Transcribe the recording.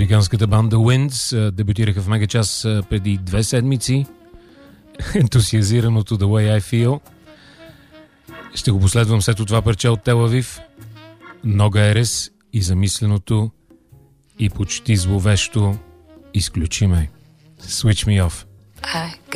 Американската банда Winds дебютираха в Мегачас преди 2 седмици. Ентусиазираното The Way I Feel. Ще го последвам след това парче от Тел Авив. Нога Ерес и замисленото и почти зловещо Изключи ме. Switch Me Off.